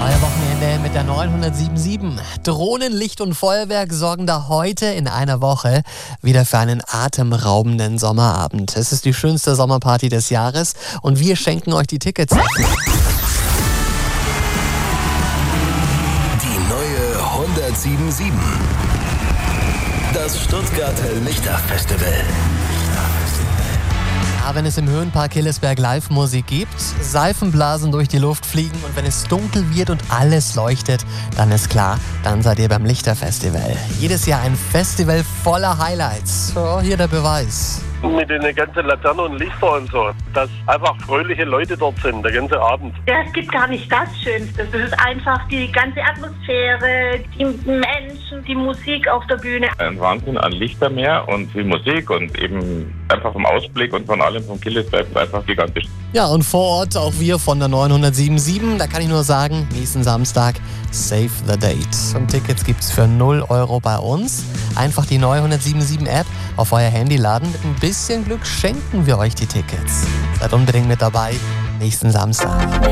Euer Wochenende mit der 907.7. Drohnen, Licht und Feuerwerk sorgen da heute in einer Woche wieder für einen atemraubenden Sommerabend. Es ist die schönste Sommerparty des Jahres und wir schenken euch die Tickets. Die neue 107.7. Das Stuttgarter Lichterfestival. Ja, wenn es im Höhenpark Hillesberg Live-Musik gibt, Seifenblasen durch die Luft fliegen und wenn es dunkel wird und alles leuchtet, dann ist klar, dann seid ihr beim Lichterfestival. Jedes Jahr ein Festival voller Highlights. So, hier der Beweis. Mit den ganzen Laternen und Lichter und so, dass einfach fröhliche Leute dort sind, der ganze Abend. Ja, es gibt gar nicht das Schönste. Es ist einfach die ganze Atmosphäre, die Menschen, die Musik auf der Bühne. Ein Wahnsinn an Lichtermeer und die Musik und eben einfach vom Ausblick und von allem vom Hillesberg ist einfach gigantisch. Ja, und vor Ort auch wir von der 907.7. Da kann ich nur sagen, nächsten Samstag, save the date. Und Tickets gibt's für 0 € bei uns. Einfach die 907.7 App auf euer Handy laden. Mit ein bisschen Glück schenken wir euch die Tickets. Seid unbedingt mit dabei nächsten Samstag.